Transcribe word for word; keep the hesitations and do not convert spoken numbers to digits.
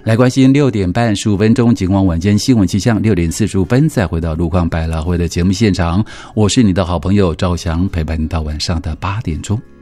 来关心六点半十五分钟警广晚间新闻气象，六点四十五分再回到路况百老汇的节目现场，我是你的好朋友赵翔，陪伴你到晚上的八点钟。